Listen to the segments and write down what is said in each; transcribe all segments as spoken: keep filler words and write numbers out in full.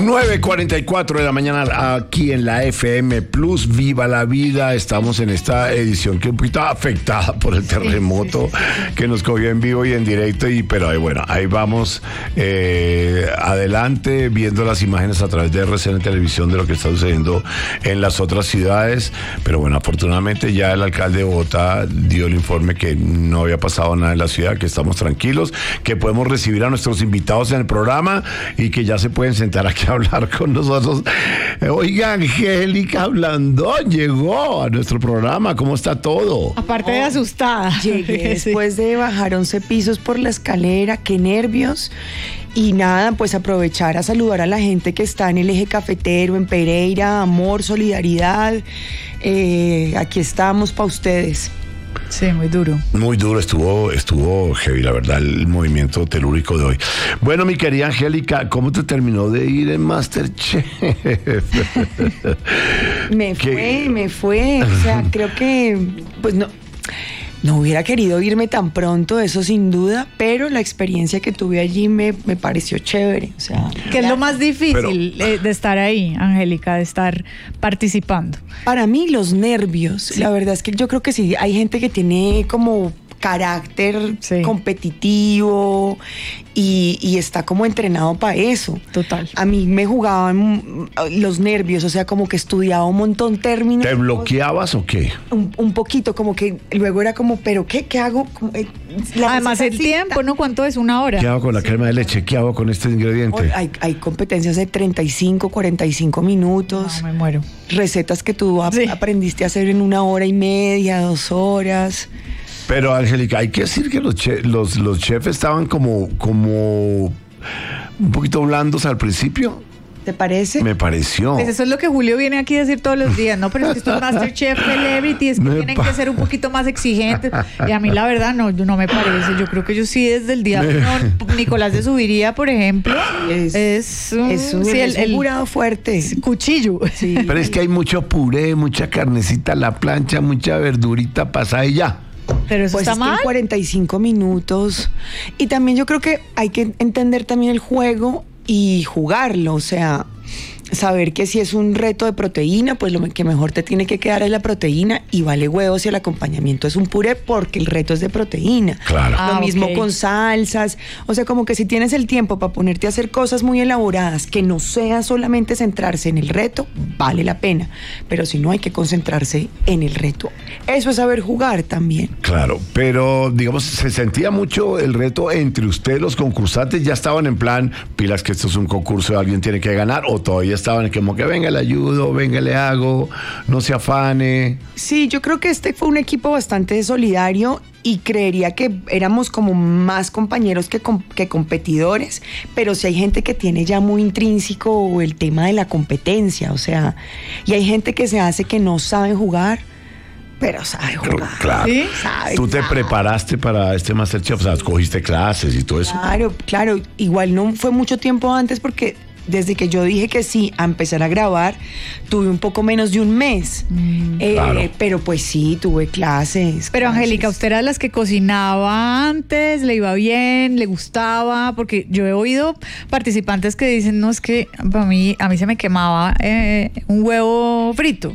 nueve cuarenta y cuatro de la mañana aquí en la F M Plus, Viva la Vida. Estamos en esta edición que un poquito afectada por el terremoto sí, sí, sí, sí. que nos cogió en vivo y en directo, y pero ahí, bueno, ahí vamos eh, adelante viendo las imágenes a través de R C N Televisión de lo que está sucediendo en las otras ciudades. Pero bueno, afortunadamente ya el alcalde de Bogotá dio el informe que no había pasado nada en la ciudad, que estamos tranquilos, que podemos recibir a nuestros invitados en el programa y que ya se pueden sentar aquí a hablar con nosotros. Oiga, Angélica Blandón llegó a nuestro programa. ¿Cómo está todo? Aparte de asustada. Llegué después de bajar once pisos por la escalera. Qué nervios. Y nada, pues aprovechar a saludar a la gente que está en el eje cafetero, en Pereira. Amor, solidaridad. Eh, aquí estamos para ustedes. Sí, muy duro. Muy duro, estuvo, estuvo heavy, la verdad, el movimiento telúrico de hoy. Bueno, mi querida Angélica, ¿cómo te terminó de ir en MasterChef? Me fue, ¿Qué? me fue. O sea, creo que, pues no... No hubiera querido irme tan pronto, eso sin duda, pero la experiencia que tuve allí me, me pareció chévere. O sea, ¿qué es lo más difícil pero, de estar ahí, Angélica, de estar participando? Para mí, los nervios. Sí. La verdad es que yo creo que sí, hay gente que tiene como carácter sí. competitivo y, y está como entrenado para eso. Total. A mí me jugaban los nervios, o sea, como que estudiaba un montón términos. ¿Te bloqueabas o qué? Un, un poquito, como que luego era como, ¿pero qué? ¿Qué hago? La Además el tiempo, ¿no? ¿Cuánto es? ¿Una hora? ¿Qué hago con la sí. crema de leche? ¿Qué hago con este ingrediente? Hay, hay competencias de treinta y cinco, cuarenta y cinco minutos. No, me muero. Recetas que tú sí. aprendiste a hacer en una hora y media, dos horas. Pero, Angélica, hay que decir que los, che- los, los chefs estaban como, como un poquito blandos al principio. ¿Te parece? Me pareció. Pues eso es lo que Julio viene aquí a decir todos los días, ¿no? Pero es que estos MasterChef Celebrity es que me tienen pa- que ser un poquito más exigentes. Y a mí la verdad no, no me parece. Yo creo que yo sí desde el día uno, Nicolás de Subiría, por ejemplo, es, es un, es un, sí, es el, un jurado fuerte. Cuchillo. Sí. Pero es que hay mucho puré, mucha carnecita a la plancha, mucha verdurita pasada y ya. Pero eso pues está es mal. Que en cuarenta y cinco minutos. Y también yo creo que hay que entender también el juego y jugarlo, o sea, saber que si es un reto de proteína, pues lo que mejor te tiene que quedar es la proteína y vale huevos si el acompañamiento es un puré porque el reto es de proteína. Claro. Lo Ah, mismo okay. con salsas, o sea, como que si tienes el tiempo para ponerte a hacer cosas muy elaboradas, que no sea solamente centrarse en el reto, vale la pena, pero si no hay que concentrarse en el reto. Eso es saber jugar también. Claro, pero digamos, se sentía mucho el reto entre ustedes, los concursantes, ya estaban en plan, pilas que esto es un concurso, alguien tiene que ganar, o todavía estaban como que venga, le ayudo, venga, le hago, no se afane. Sí, yo creo que este fue un equipo bastante solidario y creería que éramos como más compañeros que, com- que competidores, pero sí hay gente que tiene ya muy intrínseco el tema de la competencia, o sea, y hay gente que se hace que no sabe jugar, pero sabe jugar. Claro. ¿Sí? Sabe, ¿Tú te sabe. preparaste para este MasterChef? O sea, cogiste clases y todo eso. Claro, claro. Igual no fue mucho tiempo antes porque desde que yo dije que sí a empezar a grabar, tuve un poco menos de un mes. Mm, eh, claro. Pero pues sí, tuve clases. Pero clases. Angélica, ¿usted era de las que cocinaba antes? ¿Le iba bien? ¿Le gustaba? Porque yo he oído participantes que dicen, no, es que para mí, a mí se me quemaba eh, un huevo frito.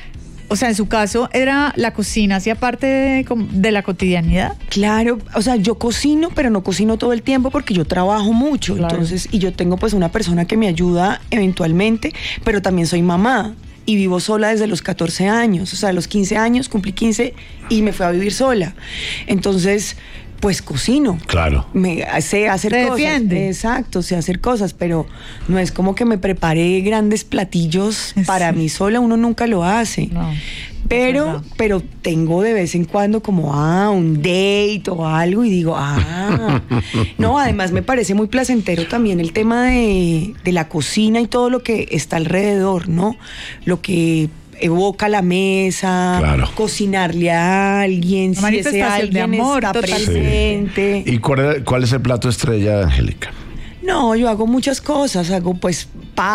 O sea, en su caso, ¿era la cocina hacía parte de, de la cotidianidad? Claro, o sea, yo cocino, pero no cocino todo el tiempo porque yo trabajo mucho, Claro. entonces, y yo tengo pues una persona que me ayuda eventualmente, pero también soy mamá y vivo sola desde los catorce años, o sea, a los quince años cumplí quince y me fui a vivir sola. Entonces, pues cocino. Claro. Me sé hacer ¿Te cosas. defiende? Exacto, sé hacer cosas, pero no es como que me prepare grandes platillos para Sí. mí sola, uno nunca lo hace. No. Pero, pero tengo de vez en cuando como, ah, un date o algo y digo, ah, no, además me parece muy placentero también el tema de, de la cocina y todo lo que está alrededor, ¿no? Lo que evoca la mesa, Claro. cocinarle a alguien, Una si ese manifestación de alguien amor, está total. presente. ¿Y cuál, cuál es el plato estrella de Angélica? No, yo hago muchas cosas, hago pues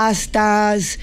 pastas,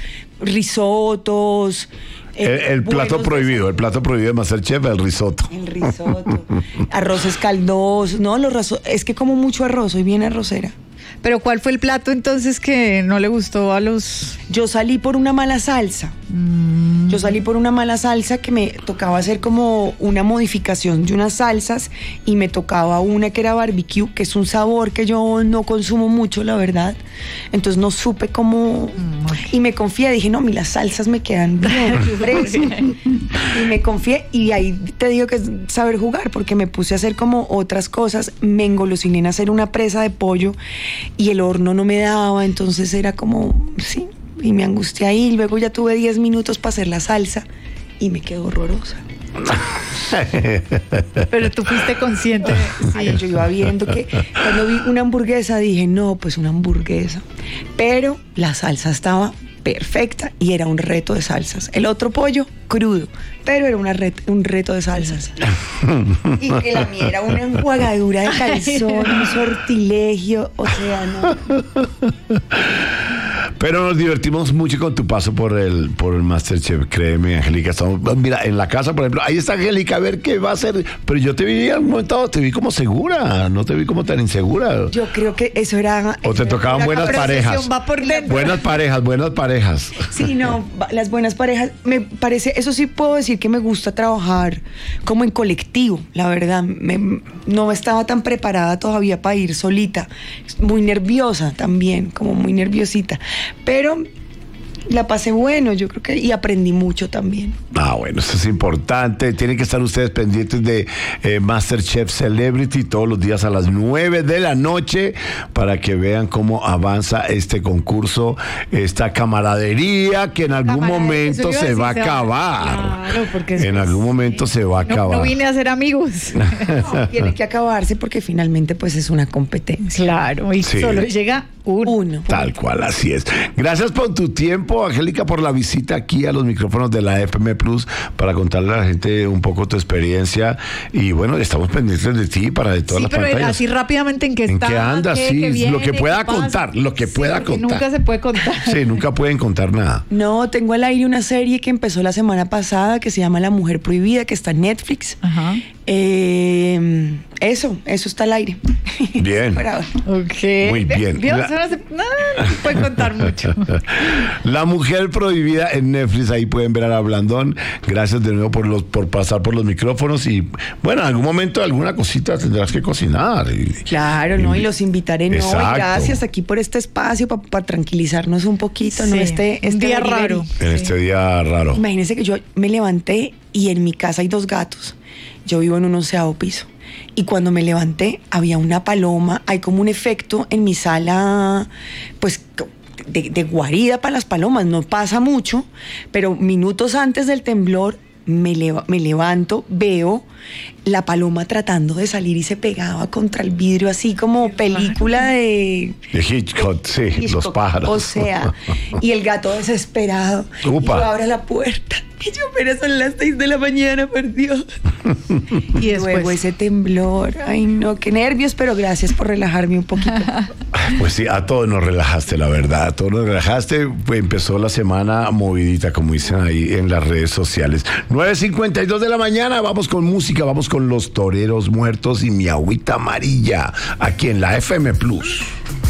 risotos. El, el plato prohibido, el plato prohibido de MasterChef, el risotto. El risotto, arroces caldosos, no, los raso- es que como mucho arroz, soy bien arrocera. Pero ¿cuál fue el plato entonces que no le gustó a los...? Yo salí por una mala salsa. Mm. Yo salí por una mala salsa que me tocaba hacer como una modificación de unas salsas y me tocaba una que era barbecue, que es un sabor que yo no consumo mucho, la verdad. Entonces no supe cómo... Mm, okay. Y me confié, dije, no, a mí las salsas me quedan bien, fresco. Y me confié y ahí te digo que es saber jugar, porque me puse a hacer como otras cosas, me engolosiné en hacer una presa de pollo y el horno no me daba, entonces era como, sí, y me angustié ahí, luego ya tuve diez minutos para hacer la salsa y me quedó horrorosa. Pero tú fuiste consciente. Sí. Ay, yo iba viendo que cuando vi una hamburguesa dije, no, pues una hamburguesa, pero la salsa estaba perfecta y era un reto de salsas. El otro pollo crudo, pero era una ret- un reto de salsas. Y que la mía era una enjuagadura de calzón, un sortilegio, o sea, no. Pero nos divertimos mucho con tu paso por el por el MasterChef, créeme, Angélica. Estamos, mira, en la casa, por ejemplo, ahí está Angélica, a ver qué va a hacer. Pero yo te vi en un momento, te vi como segura, no te vi como tan insegura. Yo creo que eso era... O te tocaban era buenas parejas. Va por buenas parejas, buenas parejas. Sí, no, las buenas parejas, me parece, eso sí puedo decir que me gusta trabajar como en colectivo, la verdad. Me, no estaba tan preparada todavía para ir solita, muy nerviosa también, como muy nerviosita. Pero la pasé bueno, yo creo que, y aprendí mucho también. Ah, bueno, eso es importante. Tienen que estar ustedes pendientes de eh, MasterChef Celebrity todos los días a las nueve de la noche para que vean cómo avanza este concurso, esta camaradería que en algún Camarade, momento se va a acabar. Claro, porque en algún sí, momento se va a no, acabar. No vine a ser amigos. No, tiene que acabarse porque finalmente pues es una competencia. Claro, y sí. Solo llega uno. uno. Tal cual, así es. Gracias por tu tiempo, Angélica, por la visita aquí a los micrófonos de la F M Plus para contarle a la gente un poco tu experiencia. Y bueno, estamos pendientes de ti para de todas sí, las pero pantallas. Así rápidamente en qué está. ¿En qué andas? Qué, sí, qué viene, lo que pueda contar, lo que sí, pueda contar. Nunca se puede contar. Sí, nunca pueden contar nada. No, tengo al aire una serie que empezó la semana pasada que se llama La Mujer Prohibida, que está en Netflix. Ajá. Eh, eso, eso está al aire. Bien. Ok. Muy bien. Dios, la... no, se, no, no se puede contar mucho. La Mujer Prohibida en Netflix, ahí pueden ver a la Blandón. Gracias de nuevo por los por pasar por los micrófonos y bueno, en algún momento alguna cosita tendrás que cocinar. Y, claro, y, no, y los invitaré, no, exacto. Y gracias aquí por este espacio para pa tranquilizarnos un poquito, sí. ¿No? Este, este día raro. En sí. este día raro. Imagínense que yo me levanté y en mi casa hay dos gatos. Yo vivo en un onceavo piso. Y cuando me levanté, había una paloma. Hay como un efecto en mi sala, pues, de, de guarida para las palomas. No pasa mucho, pero minutos antes del temblor, me, leva, me levanto, veo la paloma tratando de salir y se pegaba contra el vidrio, así como película de... De Hitchcock, sí, Hitchcock, los pájaros. O sea, y el gato desesperado. Upa. Y yo abro la puerta. Y yo, pero son las seis de la mañana, por Dios. Y después luego ese temblor. Ay, no, qué nervios, pero gracias por relajarme un poquito. Pues sí, a todos nos relajaste, la verdad. A todos nos relajaste. Pues empezó la semana movidita, como dicen ahí en las redes sociales. nueve cincuenta y dos de la mañana, vamos con música, vamos con Los Toreros Muertos y Mi Agüita Amarilla, aquí en la F M Plus.